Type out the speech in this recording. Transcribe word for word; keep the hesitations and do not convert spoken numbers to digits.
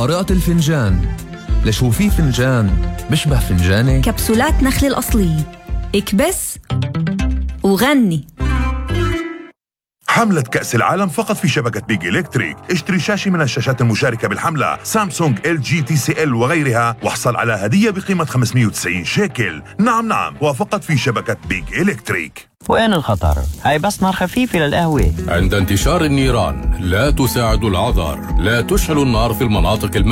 طارقة الفنجان. ليش هو في فنجان بشبه فنجاني؟ كبسولات نخل الأصلية، اكبس وغني. حملة كأس العالم فقط في شبكة بيج إلكتريك. اشتري شاشة من الشاشات المشاركة بالحملة، سامسونج، إل جي، تي سي إل وغيرها، واحصل على هدية بقيمة خمسمية وتسعين شيكل. نعم نعم، وفقط في شبكة بيج إلكتريك. وين الخطر؟ هاي بس نار خفيفة للقهوة. عند انتشار النيران لا تساعد العذر. لا تشعل النار في المناطق